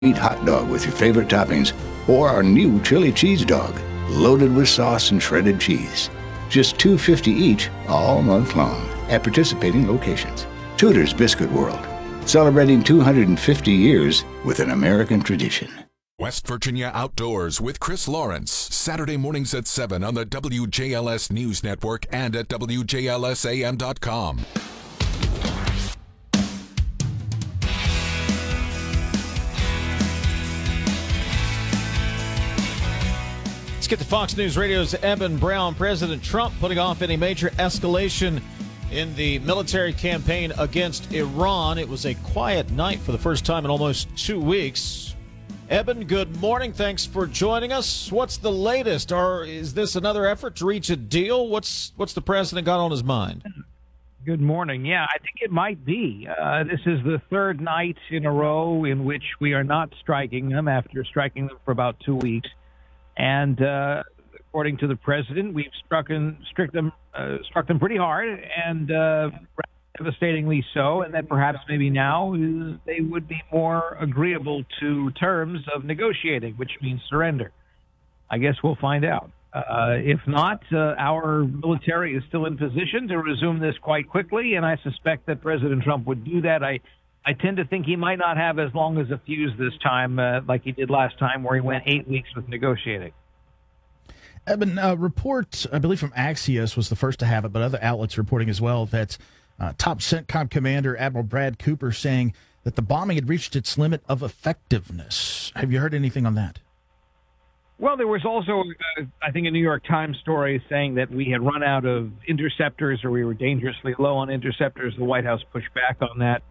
Eat hot dog with your favorite toppings, or our new chili cheese dog, loaded with sauce and shredded cheese. Just $2.50 each all month long at participating locations. Tudor's Biscuit World, celebrating 250 years with an American tradition. West Virginia Outdoors with Chris Lawrence, Saturday mornings at 7 on the WJLS News Network and at WJLSAM.com. Get to Fox News Radio's Eben Brown. President Trump putting off any major escalation in the military campaign against Iran. It was a quiet night for the first time in almost 2 weeks. Eben, good morning. Thanks for joining us. What's the latest? Or is this another effort to reach a deal? What's the president got on his mind? Good morning. Yeah, I think it might be. This is the third night in a row in which we are not striking them after striking them for about 2 weeks. And according to the president, we've struck them pretty hard, and devastatingly so, and that perhaps maybe now they would be more agreeable to terms of negotiating, which means surrender. I guess we'll find out. If not, our military is still in position to resume this quite quickly, and I suspect that President Trump would do that. I tend to think he might not have as long as a fuse this time, like he did last time, where he went 8 weeks with negotiating. Eben, report, I believe from Axios was the first to have it, but other outlets reporting as well that top CENTCOM commander Admiral Brad Cooper saying that the bombing had reached its limit of effectiveness. Have you heard anything on that? Well, there was also, I think, a New York Times story saying that we had run out of interceptors, or we were dangerously low on interceptors. The White House pushed back on that.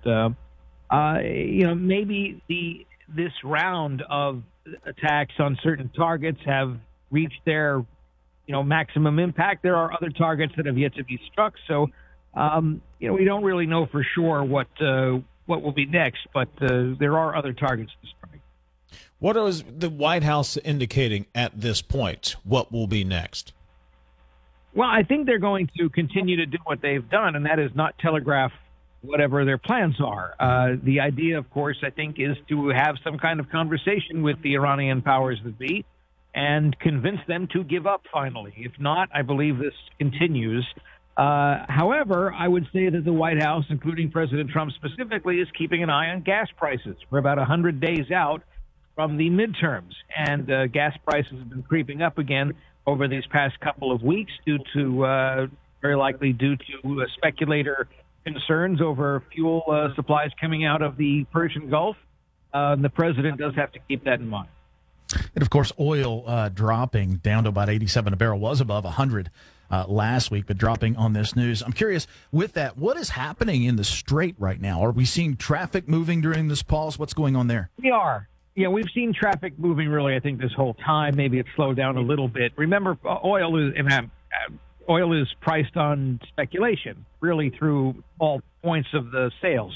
Maybe this round of attacks on certain targets have reached their, maximum impact. There are other targets that have yet to be struck. So, we don't really know for sure what will be next, but there are other targets to strike. What is the White House indicating at this point? What will be next? Well, I think they're going to continue to do what they've done, and that is not telegraph whatever their plans are. The idea, of course, I think, is to have some kind of conversation with the Iranian powers that be and convince them to give up finally. If not, I believe this continues. However, I would say that the White House, including President Trump specifically, is keeping an eye on gas prices. We're about 100 days out from the midterms, and gas prices have been creeping up again over these past couple of weeks very likely due to speculator concerns over fuel supplies coming out of the Persian Gulf. The president does have to keep that in mind. And, of course, oil dropping down to about 87 a barrel, was above 100 last week, but dropping on this news. I'm curious, with that, what is happening in the Strait right now? Are we seeing traffic moving during this pause? What's going on there? We are. Yeah, we've seen traffic moving really, I think, this whole time. Maybe it's slowed down a little bit. Remember, oil is priced on speculation, really, through all points of the sales.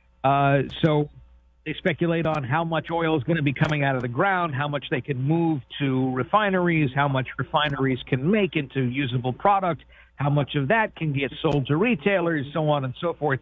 So they speculate on how much oil is going to be coming out of the ground, how much they can move to refineries, how much refineries can make into usable product, how much of that can get sold to retailers, so on and so forth.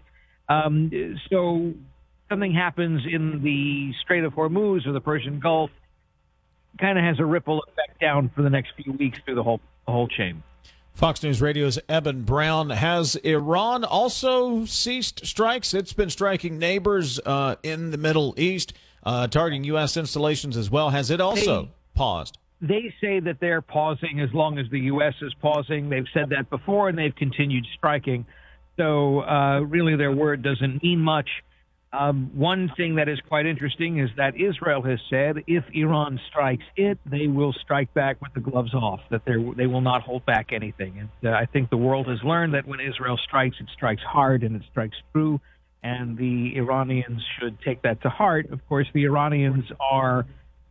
So something happens in the Strait of Hormuz or the Persian Gulf, kind of has a ripple effect down for the next few weeks through the whole chain. Fox News Radio's Eben Brown. Has Iran also ceased strikes? It's been striking neighbors in the Middle East, targeting U.S. installations as well. Has it also paused? They say that they're pausing as long as the U.S. is pausing. They've said that before, and they've continued striking. So really their word doesn't mean much. One thing that is quite interesting is that Israel has said if Iran strikes it, they will strike back with the gloves off, that they will not hold back anything. And I think the world has learned that when Israel strikes, it strikes hard and it strikes true, and the Iranians should take that to heart. Of course, the Iranians are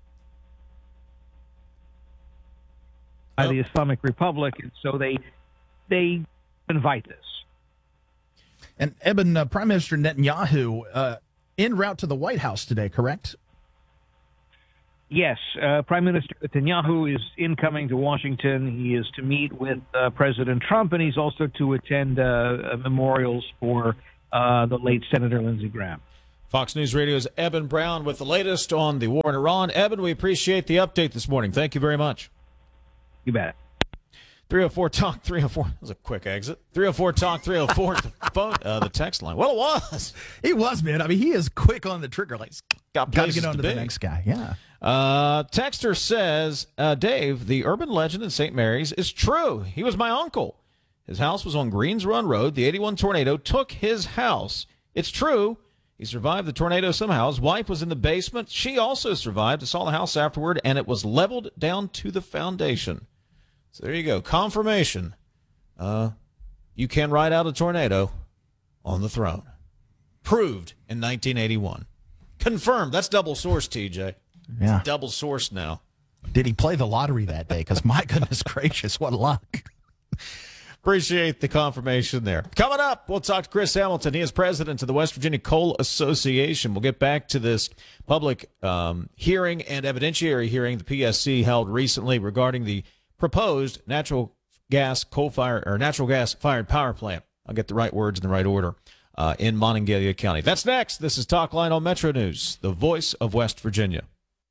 by the Islamic Republic, and so they invite this. And Eben, Prime Minister Netanyahu en route to the White House today, correct? Yes, Prime Minister Netanyahu is incoming to Washington. He is to meet with President Trump, and he's also to attend memorials for the late Senator Lindsey Graham. Fox News Radio's Eben Brown with the latest on the war in Iran. Eben, we appreciate the update this morning. Thank you very much. You bet. 304 Talk 304. That was a quick exit. 304 Talk 304. The phone, the text line. Well, it was. It was, man. I mean, he is quick on the trigger. Like, got to get on to the next guy. Yeah. Texter says, Dave, the urban legend in St. Mary's is true. He was my uncle. His house was on Greens Run Road. The 81 tornado took his house. It's true. He survived the tornado somehow. His wife was in the basement. She also survived. I saw the house afterward, and it was leveled down to the foundation. So there you go. Confirmation. You can ride out a tornado on the throne. Proved in 1981. Confirmed. That's double source, TJ. Yeah. It's double source now. Did he play the lottery that day? Because my goodness gracious, what luck. Appreciate the confirmation there. Coming up, we'll talk to Chris Hamilton. He is president of the West Virginia Coal Association. We'll get back to this public hearing and evidentiary hearing the PSC held recently regarding the proposed natural gas fired power plant. I'll get the right words in the right order in Monongalia County. That's next. This is Talk Line on Metro News, the voice of West Virginia.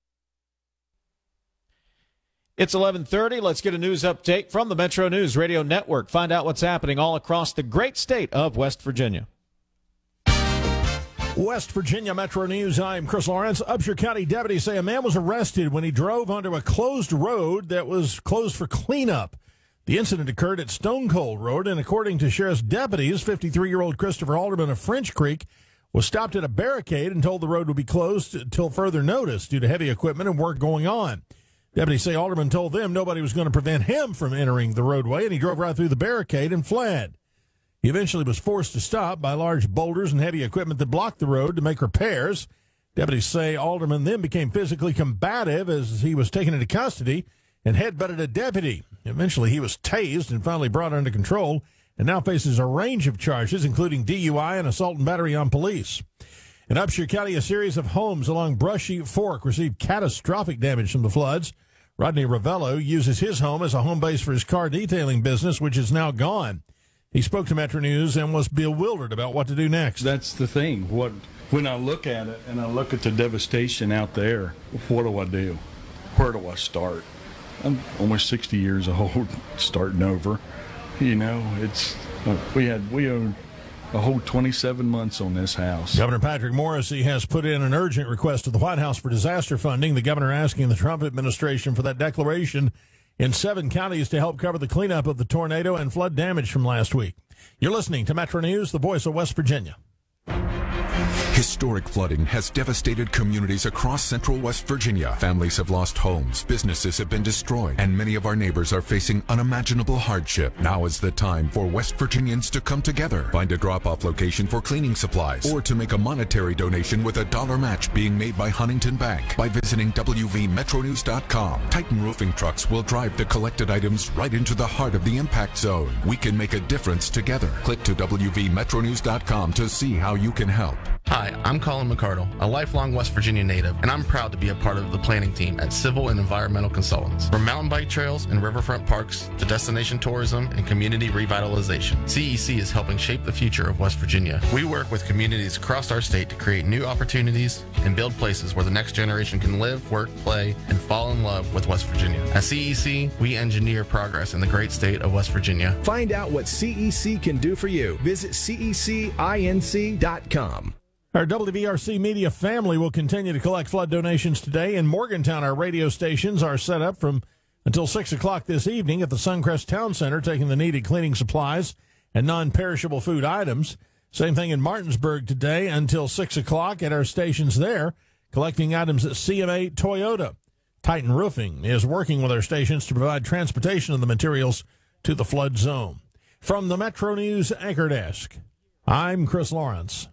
It's 11:30. Let's get a news update from the Metro News Radio Network. Find out what's happening all across the great state of West Virginia. West Virginia Metro News. I'm Chris Lawrence. Upshur County deputies say a man was arrested when he drove onto a closed road that was closed for cleanup. The incident occurred at Stone Cold Road, and according to sheriff's deputies, 53-year-old Christopher Alderman of French Creek was stopped at a barricade and told the road would be closed until further notice due to heavy equipment and work going on. Deputies say Alderman told them nobody was going to prevent him from entering the roadway, and he drove right through the barricade and fled. He eventually was forced to stop by large boulders and heavy equipment that blocked the road to make repairs. Deputies say Alderman then became physically combative as he was taken into custody and headbutted a deputy. Eventually, he was tased and finally brought under control and now faces a range of charges, including DUI and assault and battery on police. In Upshur County, a series of homes along Brushy Fork received catastrophic damage from the floods. Rodney Ravello uses his home as a home base for his car detailing business, which is now gone. He spoke to Metro News and was bewildered about what to do next. That's the thing. When I look at it and I look at the devastation out there, what do I do? Where do I start? I'm almost 60 years old, starting over. You know, we own a whole 27 months on this house. Governor Patrick Morrisey has put in an urgent request to the White House for disaster funding. The governor asking the Trump administration for that declaration in 7 counties to help cover the cleanup of the tornado and flood damage from last week. You're listening to Metro News, the voice of West Virginia. Historic flooding has devastated communities across central West Virginia. Families have lost homes, businesses have been destroyed, and many of our neighbors are facing unimaginable hardship. Now is the time for West Virginians to come together. Find a drop-off location for cleaning supplies or to make a monetary donation with a dollar match being made by Huntington Bank by visiting WVMetroNews.com. Titan Roofing trucks will drive the collected items right into the heart of the impact zone. We can make a difference together. Click to WVMetroNews.com to see how you can help. Hi, I'm Colin McCardle, a lifelong West Virginia native, and I'm proud to be a part of the planning team at Civil and Environmental Consultants. From mountain bike trails and riverfront parks to destination tourism and community revitalization, CEC is helping shape the future of West Virginia. We work with communities across our state to create new opportunities and build places where the next generation can live, work, play, and fall in love with West Virginia. At CEC, we engineer progress in the great state of West Virginia. Find out what CEC can do for you. Visit cecinc.com. Our WVRC media family will continue to collect flood donations today. In Morgantown, our radio stations are set up from until 6 o'clock this evening at the Suncrest Town Center, taking the needed cleaning supplies and non-perishable food items. Same thing in Martinsburg today until 6 o'clock at our stations there, collecting items at CMA Toyota. Titan Roofing is working with our stations to provide transportation of the materials to the flood zone. From the Metro News Anchor Desk, I'm Chris Lawrence.